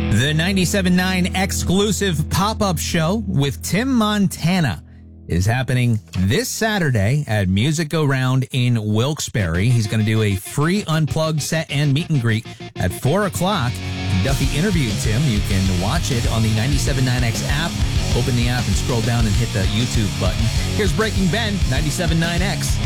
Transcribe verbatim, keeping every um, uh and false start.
The ninety-seven point nine exclusive pop-up show with Tim Montana is happening this Saturday at Music Go Round in Wilkes-Barre. He's going to do a free unplugged set and meet and greet at four o'clock. Duffy interviewed Tim. You can watch it on the ninety-seven point nine X app. Open the app and scroll down and hit the YouTube button. Here's Breaking Ben, ninety-seven point nine X.